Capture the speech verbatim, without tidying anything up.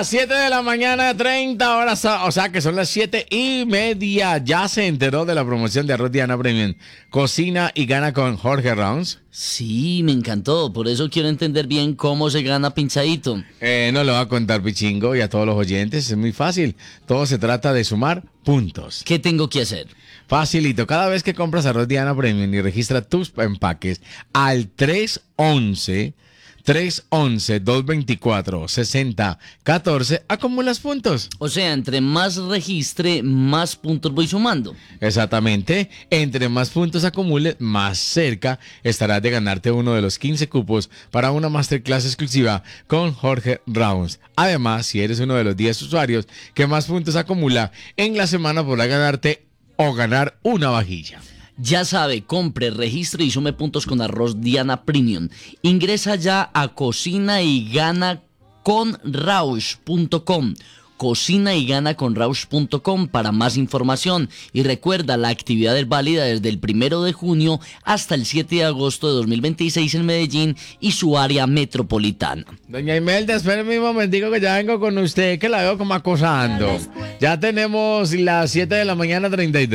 Las siete de la mañana, treinta horas, o sea que son las siete y media. Ya se enteró de la promoción de Arroz Diana Premium. Cocina y gana con Jorge Rounds. Sí, me encantó. Por eso quiero entender bien cómo se gana pinchadito. Eh, no lo va a contar Pichingo y a todos los oyentes. Es muy fácil. Todo se trata de sumar puntos. ¿Qué tengo que hacer? Facilito. Cada vez que compras Arroz Diana Premium y registra tus empaques al tres once, tres once, dos veinticuatro, sesenta, catorce, acumulas puntos. O sea, entre más registre, más puntos voy sumando. Exactamente. Entre más puntos acumules, más cerca estarás de ganarte uno de los quince cupos para una masterclass exclusiva con Jorge Rounds. Además, si eres uno de los diez usuarios que más puntos acumula en la semana, podrás ganarte o ganar una vajilla. Ya sabe, compre, registre y sume puntos con Arroz Diana Premium. Ingresa ya a cocina y gana con rausch punto com. Cocina y gana con rausch punto com para más información. Y recuerda, la actividad es válida desde el primero de junio hasta el siete de agosto de dos mil veintiséis en Medellín y su área metropolitana. Doña Imelda, espéreme un momentico que ya vengo con usted, que la veo como acosando. Ya tenemos las siete de la mañana, treinta y dos.